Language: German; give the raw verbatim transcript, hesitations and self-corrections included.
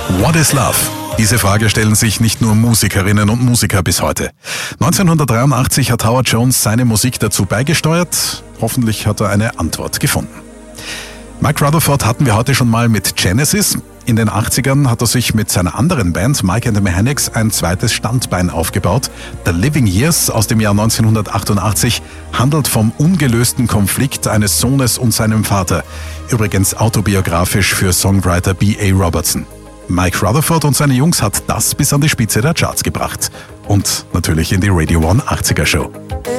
What is Love? Diese Frage stellen sich nicht nur Musikerinnen und Musiker bis heute. neunzehnhundertdreiundachtzig hat Howard Jones seine Musik dazu beigesteuert. Hoffentlich hat er eine Antwort gefunden. Mike Rutherford hatten wir heute schon mal mit Genesis. In den achtzigern hat er sich mit seiner anderen Band Mike and the Mechanics ein zweites Standbein aufgebaut. The Living Years aus dem Jahr neunzehnhundertachtundachtzig handelt vom ungelösten Konflikt eines Sohnes und seinem Vater. Übrigens autobiografisch für Songwriter B A Robertson. Mike Rutherford und seine Jungs hat das bis an die Spitze der Charts gebracht. Und natürlich in die Radio One achtziger Show.